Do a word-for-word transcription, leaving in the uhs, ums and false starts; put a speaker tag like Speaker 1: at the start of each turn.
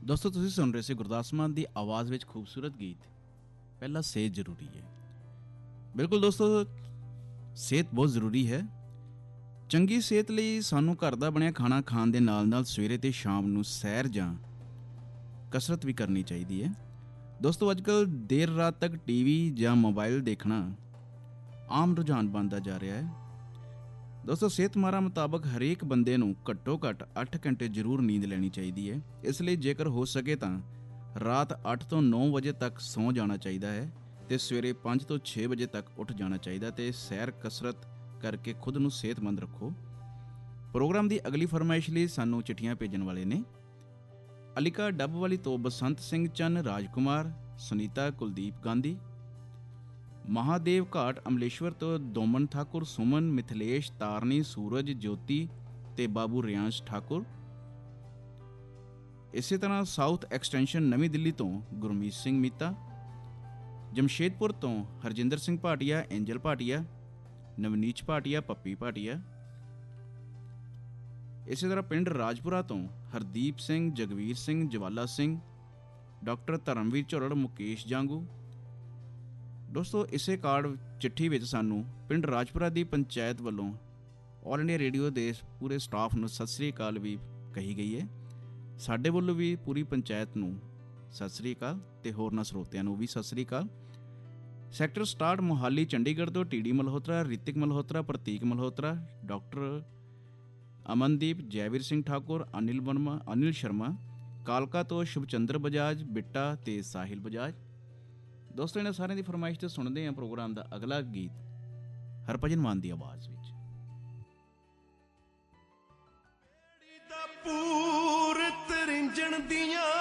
Speaker 1: ਦੋਸਤੋ ਤੁਸੀਂ ਸੁਣ ਰਹੇ ਸੀ ਗੁਰਦਾਸ ਮਾਨ ਦੀ ਆਵਾਜ਼ ਵਿੱਚ ਖੂਬਸੂਰਤ ਗੀਤ ਪਹਿਲਾਂ ਸਿਹਤ ਜ਼ਰੂਰੀ ਹੈ। ਬਿਲਕੁਲ ਦੋਸਤੋ, ਸਿਹਤ ਬਹੁਤ ਜ਼ਰੂਰੀ ਹੈ। ਚੰਗੀ ਸਿਹਤ ਲਈ ਸਾਨੂੰ ਘਰ ਦਾ ਬਣਿਆ ਖਾਣਾ ਖਾਣ ਦੇ ਨਾਲ ਨਾਲ ਸਵੇਰੇ ਤੇ ਸ਼ਾਮ ਨੂੰ ਸੈਰ ਜਾਂ ਕਸਰਤ ਵੀ ਕਰਨੀ ਚਾਹੀਦੀ ਹੈ। ਦੋਸਤੋ ਅੱਜ ਕੱਲ੍ਹ ਦੇਰ ਰਾਤ ਤੱਕ ਟੀ ਵੀ ਜਾਂ ਮੋਬਾਈਲ ਦੇਖਣਾ ਆਮ ਰੁਝਾਨ ਬਣਦਾ ਜਾ ਰਿਹਾ ਹੈ। ਦੋਸਤੋ ਸਿਹਤ ਮਾਹਰਾਂ ਮੁਤਾਬਕ ਹਰੇਕ ਬੰਦੇ ਨੂੰ ਘੱਟੋ ਘੱਟ ਅੱਠ ਘੰਟੇ ਜ਼ਰੂਰ ਨੀਂਦ ਲੈਣੀ ਚਾਹੀਦੀ ਹੈ। ਇਸ ਲਈ ਜੇਕਰ ਹੋ ਸਕੇ ਤਾਂ ਰਾਤ ਅੱਠ ਤੋਂ ਨੌ ਵਜੇ ਤੱਕ ਸੌਂ ਜਾਣਾ ਚਾਹੀਦਾ ਹੈ ਅਤੇ ਸਵੇਰੇ ਪੰਜ ਤੋਂ ਛੇ ਵਜੇ ਤੱਕ ਉੱਠ ਜਾਣਾ ਚਾਹੀਦਾ ਅਤੇ ਸੈਰ ਕਸਰਤ ਕਰਕੇ ਖੁਦ ਨੂੰ ਸਿਹਤਮੰਦ ਰੱਖੋ। ਪ੍ਰੋਗਰਾਮ ਦੀ ਅਗਲੀ ਫਰਮਾਇਸ਼ ਲਈ ਸਾਨੂੰ ਚਿੱਠੀਆਂ ਭੇਜਣ ਵਾਲੇ ਨੇ ਅਲੀਕਾ ਡੱਬਵਾਲੀ ਤੋਂ ਬਸੰਤ ਸਿੰਘ ਚੰਨ, ਰਾਜਕੁਮਾਰ, ਸੁਨੀਤਾ, ਕੁਲਦੀਪ ਗਾਂਧੀ, ਮਹਾਦੇਵ ਘਾਟ ਅਮਲੇਸ਼ਵਰ ਤੋਂ ਦੋਮਨ ਠਾਕੁਰ, ਸੁਮਨ, ਮਿਥਲੇਸ਼, ਤਾਰਨੀ, ਸੂਰਜ, ਜੋਤੀ ਤੇ ਬਾਬੂ ਰਿਆਂਸ਼ ਠਾਕੁਰ। ਇਸੇ ਤਰ੍ਹਾਂ ਸਾਊਥ ਐਕਸਟੈਂਸ਼ਨ ਨਵੀਂ ਦਿੱਲੀ ਤੋਂ ਗੁਰਮੀਤ ਸਿੰਘ ਮੀਤਾ, ਜਮਸ਼ੇਦਪੁਰ ਤੋਂ ਹਰਜਿੰਦਰ ਸਿੰਘ ਭਾਟੀਆ, ਐਂਜਲ ਭਾਟੀਆ, ਨਵਨੀਚ ਭਾਟੀਆ, ਪੱਪੀ ਭਾਟੀਆ। ਇਸੇ ਤਰ੍ਹਾਂ ਪਿੰਡ ਰਾਜਪੁਰਾ ਤੋਂ ਹਰਦੀਪ ਸਿੰਘ, ਜਗਵੀਰ ਸਿੰਘ, ਜਵਾਲਾ ਸਿੰਘ, ਡਾਕਟਰ ਧਰਮਵੀਰ ਝੁਰੜ, ਮੁਕੇਸ਼ ਜਾਂਗੂ। ਦੋਸਤੋ ਇਸੇ ਕਾਰਡ ਚਿੱਠੀ ਵਿੱਚ ਸਾਨੂੰ ਪਿੰਡ ਰਾਜਪੁਰਾ ਦੀ ਪੰਚਾਇਤ ਵੱਲੋਂ ਆਲ ਇੰਡੀਆ ਰੇਡੀਓ ਦੇ ਪੂਰੇ ਸਟਾਫ ਨੂੰ ਸਤਿ ਸ੍ਰੀ ਅਕਾਲ ਵੀ ਕਹੀ ਗਈ ਹੈ। ਸਾਡੇ ਵੱਲੋਂ ਵੀ ਪੂਰੀ ਪੰਚਾਇਤ ਨੂੰ ਸਤਿ ਸ੍ਰੀ ਅਕਾਲ ਅਤੇ ਹੋਰਨਾਂ ਸਰੋਤਿਆਂ ਨੂੰ ਵੀ ਸਤਿ ਸ੍ਰੀ ਅਕਾਲ। ਸੈਕਟਰ ਸਟਾਰਟ ਮੋਹਾਲੀ ਚੰਡੀਗੜ੍ਹ ਤੋਂ ਟੀ ਡੀ ਮਲਹੋਤਰਾ, ਰਿਤਿਕ ਮਲਹੋਤਰਾ, ਪ੍ਰਤੀਕ ਮਲਹੋਤਰਾ, ਡਾਕਟਰ ਅਮਨਦੀਪ, ਜੈਵੀਰ ਸਿੰਘ ਠਾਕੁਰ, ਅਨਿਲ ਵਰਮਾ, ਅਨਿਲ ਸ਼ਰਮਾ, ਕਾਲਕਾ ਤੋਂ ਸ਼ੁਭਚੰਦਰ ਬਜਾਜ, ਬਿੱਟਾ ਤੇ ਸਾਹਿਲ ਬਜਾਜ। ਦੋਸਤੋ ਇਹਨਾਂ ਸਾਰਿਆਂ ਦੀ ਫਰਮਾਇਸ਼ ਤੇ ਸੁਣਦੇ ਹਾਂ ਪ੍ਰੋਗਰਾਮ ਦਾ ਅਗਲਾ ਗੀਤ ਹਰਭਜਨ ਮਾਨ ਦੀ ਆਵਾਜ਼ ਵਿੱਚ।
Speaker 2: ਪੂਰ ਤਰਿੰਜਣ ਦੀਆਂ